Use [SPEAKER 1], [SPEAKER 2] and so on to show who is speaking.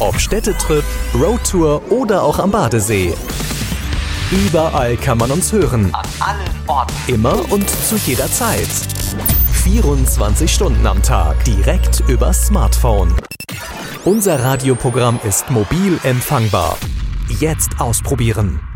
[SPEAKER 1] Ob Städtetrip, Roadtour oder auch am Badesee. Überall kann man uns hören.
[SPEAKER 2] An allen Orten.
[SPEAKER 1] Immer und zu jeder Zeit. 24 Stunden am Tag. Direkt übers Smartphone. Unser Radioprogramm ist mobil empfangbar. Jetzt ausprobieren.